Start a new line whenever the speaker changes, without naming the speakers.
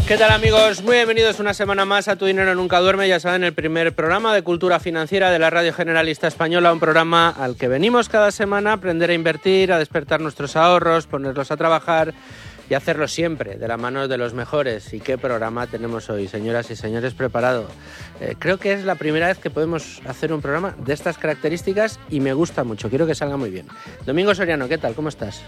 ¿Qué tal, amigos? Muy bienvenidos una semana más a Tu Dinero Nunca Duerme. Ya saben, el primer programa de cultura financiera de la Radio Generalista Española, un programa al que venimos cada semana a aprender a invertir, a despertar nuestros ahorros, ponerlos a trabajar y hacerlo siempre de la mano de los mejores. ¿Y qué programa tenemos hoy, señoras y señores, preparado? Creo que es la primera vez que podemos hacer un programa de estas características y me gusta mucho. Quiero que salga muy bien. Domingo Soriano, ¿qué tal? ¿Cómo estás?